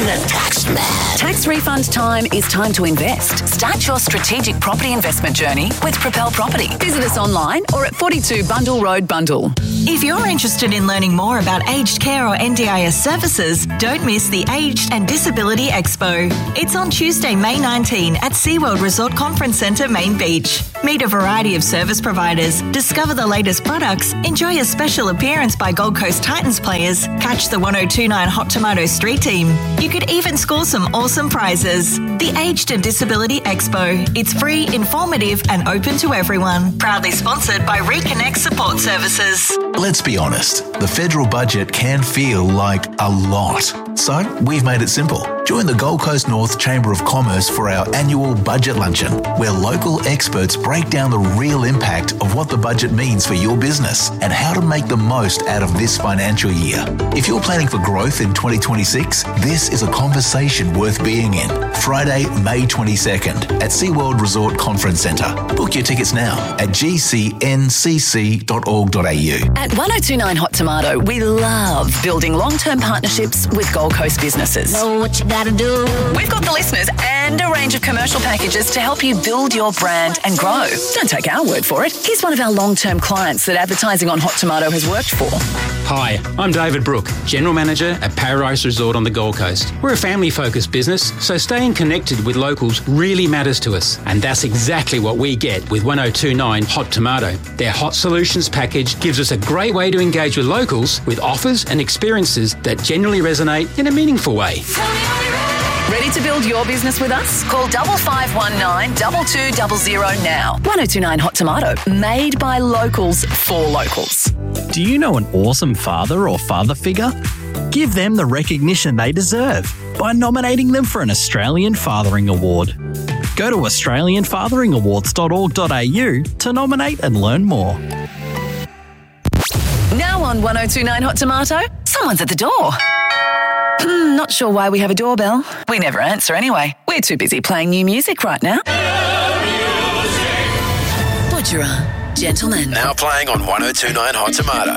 a tax man. Tax refund time is time to invest. Start your strategic property investment journey with Propel Property. Visit us online or at 42 Bundle Road, Bundle. If you're interested in learning more about aged care or NDIS services, don't miss the Aged and Disability Expo. It's on Tuesday, May 19 at SeaWorld Resort Conference Centre, Main Beach. Meet a variety of service providers, discover the latest products, enjoy a special appearance by Gold Coast Titans players, catch the 1029 Hot Tomato Street Team. You could even score some awesome prizes. The Aged and Disability Expo. It's free, informative and open to everyone. Proudly sponsored by Reconnect Support Services. Let's be honest, the federal budget can feel like a lot. So we've made it simple. Join the Gold Coast North Chamber of Commerce for our annual Budget Luncheon, where local experts break down the real impact of what the budget means for your business and how to make the most out of this financial year. If you're planning for growth in 2026, this is a conversation worth being in. Friday, May 22nd at SeaWorld Resort Conference Centre. Book your tickets now at gcncc.org.au. At 1029 Hot Tomato, we love building long-term partnerships with Gold Coast businesses. Know what you gotta do. We've got the listeners and a range of commercial packages to help you build your brand and grow. Don't take our word for it. Here's one of our long-term clients that advertising on Hot Tomato has worked for. Hi, I'm David Brooke, General Manager at Paradise Resort on the Gold Coast. We're a family-focused business, so staying connected with locals really matters to us. And that's exactly what we get with 1029 Hot Tomato. Their Hot Solutions package gives us a great way to engage with locals with offers and experiences that genuinely resonate in a meaningful way. Ready to build your business with us? Call 5519 2200 now. 1029 Hot Tomato, made by locals for locals. Do you know an awesome father or father figure? Give them the recognition they deserve by nominating them for an Australian Fathering Award. Go to australianfatheringawards.org.au to nominate and learn more. Now on 1029 Hot Tomato, someone's at the door. Not sure why we have a doorbell. We never answer anyway. We're too busy playing new music right now. Butcherer, gentlemen. Now playing on 1029 Hot Tomato.